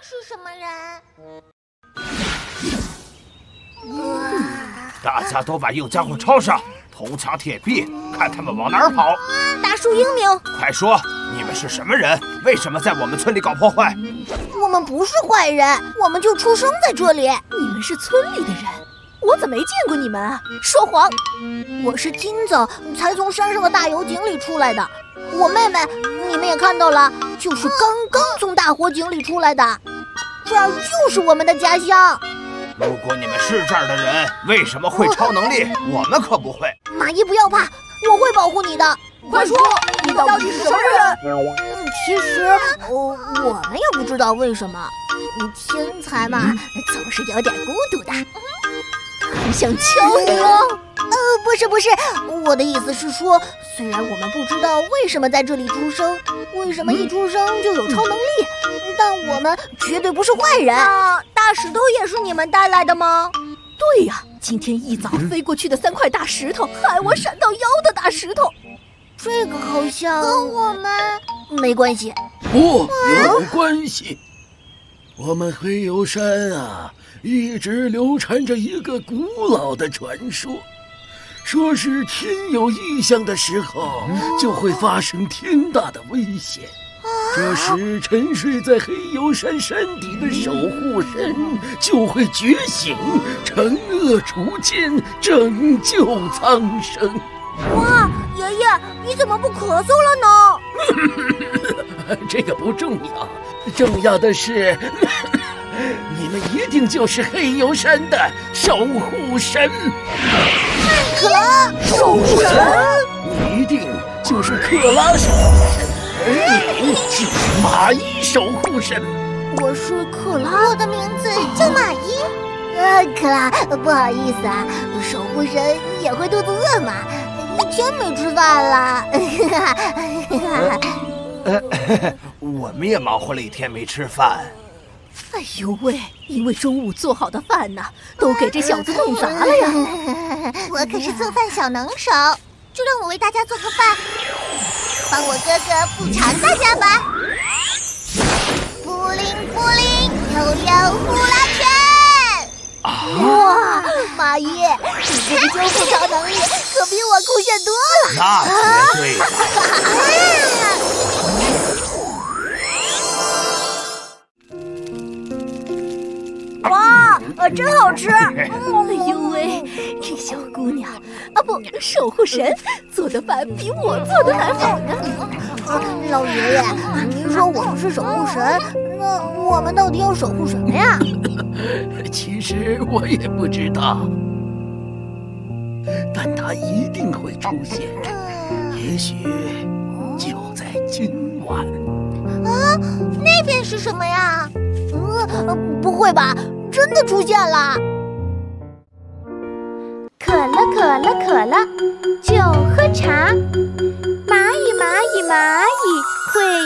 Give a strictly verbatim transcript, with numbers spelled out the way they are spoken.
是什么人？ 大家都把硬家伙抄上，铜墙铁壁，看他们往哪儿跑！ 大树英明， 快说，你们是什么人？为什么在我们村里搞破坏？ 我们不是坏人，我们就出生在这里。 你们是村里的人，我怎么没见过你们啊？说谎！ 我是今早才从山上的大油井里出来的。我妹妹，你们也看到了，就是刚刚从大火井里出来的。这儿就是我们的家乡。 如果你们是这儿的人，为什么会超能力？我们可不会。 马姨，不要怕，我会保护你的。 快说，你到底是什么人？ 其实，我我们也不知道为什么。天才嘛，总是有点孤独的。 很想敲你哦。 呃，不是不是，我的意思是说，虽然我们不知道为什么在这里出生，为什么一出生就有超能力，但我们绝对不是坏人。 那大石头也是你们带来的吗？对呀，今天一早飞过去的三块大石头，害我闪到腰的大石头， 这个好像跟我们没关系。 不，有关系。我们黑油山啊，一直流传着一个古老的传说，说是天有异象的时候，就会发生天大的危险。这时，沉睡在黑油山山底的守护神就会觉醒，惩恶除奸，拯救苍生。 哇，爷爷，你怎么不咳嗽了呢？这个不重要，重要的是，你们一定就是黑油山的守护神。 克拉， 守护神， 你一定就是克拉守护神。而你就是马伊守护神。 我是克拉，我的名字叫马伊。呃，克拉，不好意思啊，守护神也会肚子饿嘛，一天没吃饭了。 呃，我们也忙活了一天没吃饭。 哎呦喂，因为中午做好的饭呢，都给这小子弄砸了呀！ 我可是做饭小能手，就让我为大家做个饭。帮我哥哥补偿大家吧！布灵布灵，悠悠呼啦圈！ 啊！ 哇，马姨，你这个修复超能力可比我酷炫多了。 那绝对的。哇，呃，真好吃！哎呦喂，这小姑娘啊，不，守护神做的饭比我做的还好呢。 老爷爷，您说我们是守护神，那我们到底要守护什么呀？ 其实我也不知道，但它一定会出现，也许就在今晚。 啊，那边是什么呀？嗯，不会吧，真的出现了！ 渴了渴了渴了，就喝茶。蚂蚁蚂蚁蚂蚁会